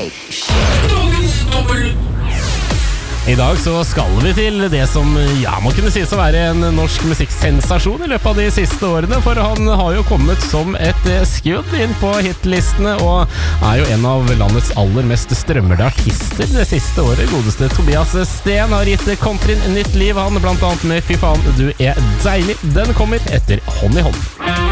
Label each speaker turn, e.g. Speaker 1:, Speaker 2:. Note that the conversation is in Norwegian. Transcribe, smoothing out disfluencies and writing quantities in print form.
Speaker 1: I dag så skal vi til det som må kunne sies å være en norsk musikksensasjon i løpet av de siste årene, for han har jo kommet som et skudd inn på hitlistene og er jo en av landets aller mest strømmede artister det siste året. Godeste Tobias Sten har gitt countryen nytt liv, han blant annet med Fy faen, du er deilig. Den kommer etter Hånd i hånd.